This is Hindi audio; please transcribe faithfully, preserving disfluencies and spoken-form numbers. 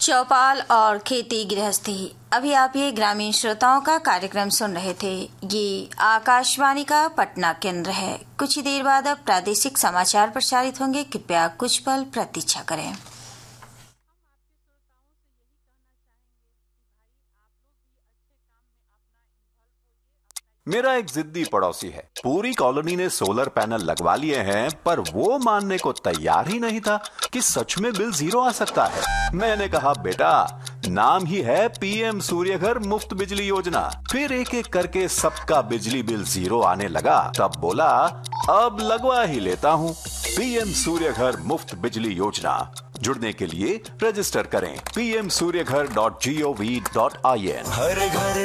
चौपाल और खेती गृहस्थी। अभी आप ये ग्रामीण श्रोताओं का कार्यक्रम सुन रहे थे। ये आकाशवाणी का पटना केंद्र है। कुछ ही देर बाद अब प्रादेशिक समाचार प्रसारित होंगे। कृपया कुछ पल प्रतीक्षा करें। मेरा एक जिद्दी पड़ोसी है। पूरी कॉलोनी ने सोलर पैनल लगवा लिए हैं, पर वो मानने को तैयार ही नहीं था कि सच में बिल जीरो आ सकता है। मैंने कहा, बेटा, नाम ही है पीएम सूर्यघर मुफ्त बिजली योजना। फिर एक एक करके सबका बिजली बिल जीरो आने लगा। तब बोला, अब लगवा ही लेता हूँ। पीएम सूर्यघर मुफ्त बिजली योजना। जुड़ने के लिए रजिस्टर करें P M Surya Ghar dot G O V dot I N. हर घर